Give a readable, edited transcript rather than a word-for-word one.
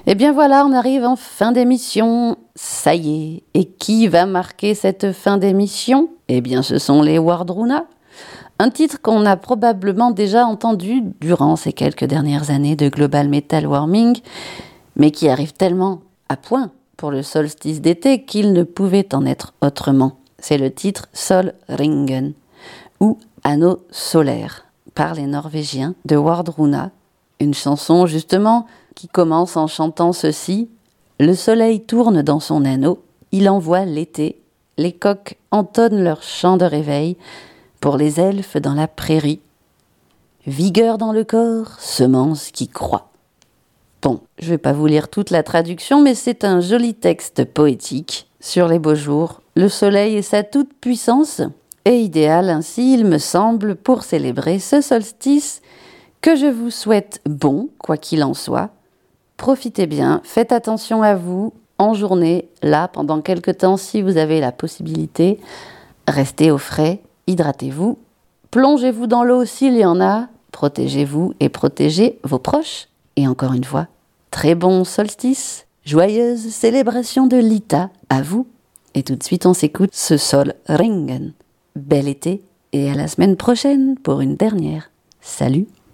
Eh bien voilà, on arrive en fin d'émission. Ça y est. Et qui va marquer cette fin d'émission ? Eh bien, ce sont les Wardruna. Un titre qu'on a probablement déjà entendu durant ces quelques dernières années de Global Metal Warming, mais qui arrive tellement à point pour le solstice d'été qu'il ne pouvait en être autrement. C'est le titre Sol Ringen, ou Anneau solaire, par les Norvégiens de Wardruna. Une chanson justement qui commence en chantant ceci. Le soleil tourne dans son anneau, il envoie l'été, les coqs entonnent leur chant de réveil, pour les elfes dans la prairie. Vigueur dans le corps, semence qui croît. Bon, je ne vais pas vous lire toute la traduction, mais c'est un joli texte poétique sur les beaux jours. Le soleil et sa toute-puissance est idéal ainsi, il me semble, pour célébrer ce solstice que je vous souhaite bon, quoi qu'il en soit. Profitez bien, faites attention à vous en journée, là, pendant quelque temps, si vous avez la possibilité. Restez au frais, hydratez-vous, plongez-vous dans l'eau s'il y en a, protégez-vous et protégez vos proches. Et encore une fois, très bon solstice, joyeuse célébration de l'Ita à vous. Et tout de suite, on s'écoute ce Sol Ringen. Bel été et à la semaine prochaine pour une dernière. Salut!